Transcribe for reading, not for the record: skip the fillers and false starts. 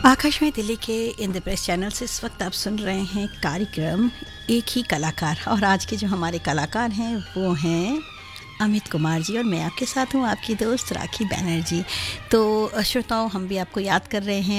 आकाशवाणी दिल्ली के इंद्रप्रस्थ चैनल से इस वक्त आप सुन रहे हैं कार्यक्रम एक ही कलाकार। और आज के जो हमारे कलाकार हैं वो हैं अमित कुमार जी, और मैं आपके साथ हूँ आपकी दोस्त राखी बैनर्जी। तो श्रोताओं, हम भी आपको याद कर रहे हैं